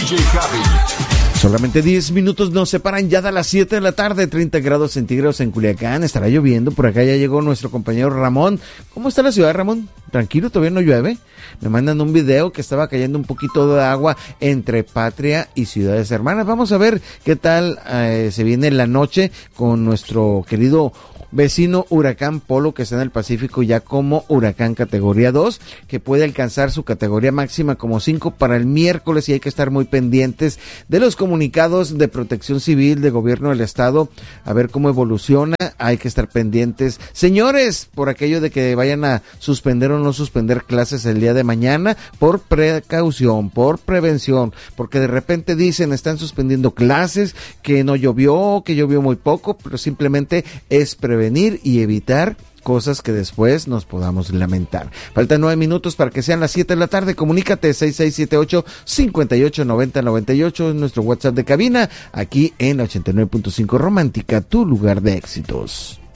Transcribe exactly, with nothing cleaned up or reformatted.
J Javi. Solamente diez minutos nos separan ya de las siete de la tarde, treinta grados centígrados en Culiacán. Estará lloviendo, por acá ya llegó nuestro compañero Ramón. ¿Cómo está la ciudad, Ramón? Tranquilo, todavía no llueve. Me mandan un video que estaba cayendo un poquito de agua entre Patria y Ciudades Hermanas. Vamos a ver qué tal eh, se viene la noche con nuestro querido vecino huracán Polo, que está en el Pacífico ya como huracán categoría dos, que puede alcanzar su categoría máxima como cinco para el miércoles, y hay que estar muy pendientes de los comunicados de Protección Civil, de Gobierno del Estado, a ver cómo evoluciona. Hay que estar pendientes, señores, por aquello de que vayan a suspender o no suspender clases el día de mañana, por precaución, por prevención, porque de repente dicen están suspendiendo clases, que no llovió, que llovió muy poco, pero simplemente es prevenir venir y evitar cosas que después nos podamos lamentar. Faltan nueve minutos para que sean las siete de la tarde. Comunícate seis seis siete ocho, cinco ocho nueve cero nueve ocho, es nuestro WhatsApp de cabina, aquí en ochenta y nueve punto cinco Romántica, tu lugar de éxitos.